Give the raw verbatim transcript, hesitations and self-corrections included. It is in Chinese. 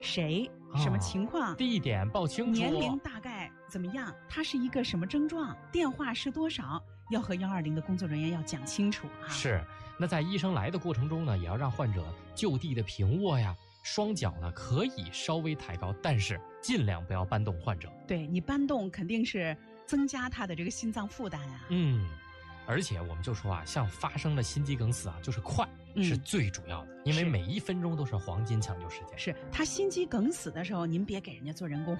谁、什么情况、 地点报清楚， 年龄大概怎么样，他是一个什么症状，电话是多少，要和一二零的工作人员要讲清楚啊。 是，那在医生来的过程中呢，也要让患者就地的平卧呀，双脚呢可以稍微抬高，但是尽量不要搬动患者。 对，你搬动肯定是增加他的这个心脏负担啊。 嗯，而且我们就说啊，像发生了心肌梗死啊，就是快。 嗯、 是最主要的，因为每一分钟都是黄金抢救时间。 是他心肌梗死的时候，您别给人家做人工